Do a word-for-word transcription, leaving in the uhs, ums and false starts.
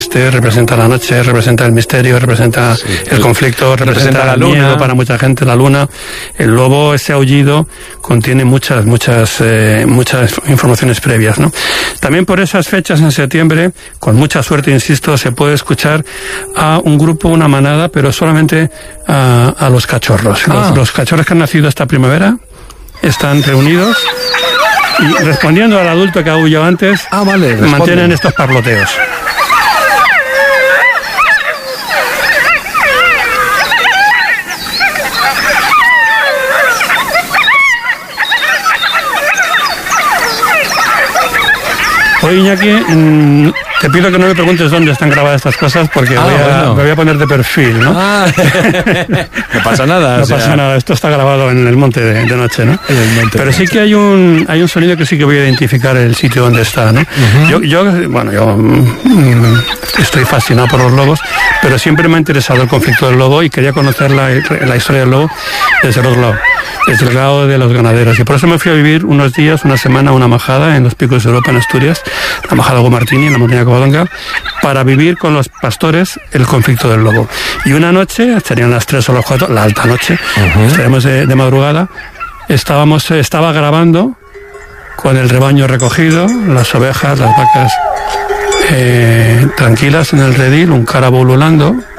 Este representa la noche, representa el misterio, representa sí, el, el conflicto, representa, representa la luna, miedo para mucha gente, la luna. El lobo, ese aullido, contiene muchas, muchas, eh, muchas informaciones previas, ¿no? También por esas fechas en septiembre, con mucha suerte, insisto, se puede escuchar a un grupo, una manada, pero solamente a, a los cachorros. Ah. Los, los cachorros que han nacido esta primavera están reunidos y respondiendo al adulto que ha aullado antes, ah, vale, mantienen estos parloteos. Oye, Iñaki, mmm, te pido que no me preguntes dónde están grabadas estas cosas porque ah, voy a, bueno. me voy a poner de perfil, ¿no? Ah, no pasa nada. No o sea... pasa nada, esto está grabado en el monte de, de noche, ¿no? En el monte Pero sí que hay un hay un sonido que sí que voy a identificar el sitio donde está, ¿no? Uh-huh. Yo, yo, bueno, yo mmm, estoy fascinado por los lobos, pero siempre me ha interesado el conflicto del lobo y quería conocer la, la historia del lobo desde el otro lado, desde el lado de los ganaderos. Y por eso me fui a vivir unos días, una semana, una majada en los Picos de Europa, en Asturias, la majada Gomartini, en la montaña de Covadonga, para vivir con los pastores el conflicto del lobo. Y una noche, estarían las tres o las cuatro, la alta noche, uh-huh. estaríamos de, de madrugada, estábamos, estaba grabando con el rebaño recogido, las ovejas, las vacas eh, tranquilas en el redil, un carabo ululando,